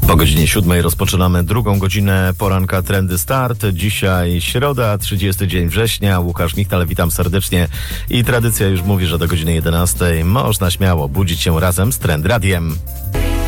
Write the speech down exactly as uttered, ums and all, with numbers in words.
Po godzinie siódmej rozpoczynamy drugą godzinę poranka Trendy Start. Dzisiaj środa, trzydziesty dzień września. Łukasz Michtal, witam serdecznie. I tradycja już mówi, że do godziny jedenastej można śmiało budzić się razem z Trend Radiem.